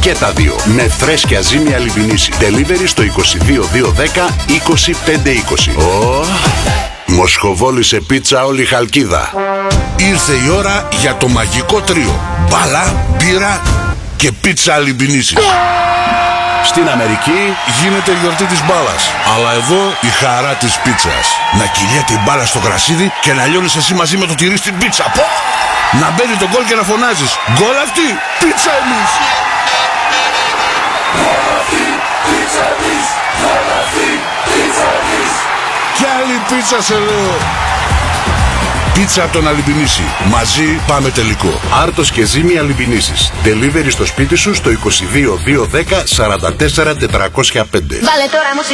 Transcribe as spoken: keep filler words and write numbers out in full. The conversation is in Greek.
Και τα δύο με φρέσκια ζύμη Αλιμπινίση. Delivery στο είκοσι δύο δύο δέκα είκοσι πέντε είκοσι. Oh. Μοσχοβόλη σε πίτσα όλη η Χαλκίδα. Ήρθε η ώρα για το μαγικό τρίο. Μπάλα, μπύρα και πίτσα Αλιμπινίση. Στην Αμερική γίνεται η γιορτή της μπάλας, αλλά εδώ η χαρά της πίτσας. Να κυλιέται η μπάλα στο γρασίδι και να λιώνεις εσύ μαζί με το τυρί στην πίτσα. Πω! Να μπαίνει το γκολ και να φωνάζεις γκολ αυτή, πίτσα εμείς! Γκολ αυτή, πίτσα εμείς! Γκολ αυτή, πίτσα εμείς! Κι άλλη πίτσα σε λέω! Πίτσα από τον Αλιμπινίση. Μαζί πάμε τελικό. Άρτος και ζύμη Αλιμπινίσης. Delivery στο σπίτι σου στο είκοσι δύο δύο δέκα σαράντα τέσσερα τετρακόσια πέντε. Βάλε τώρα μουσική.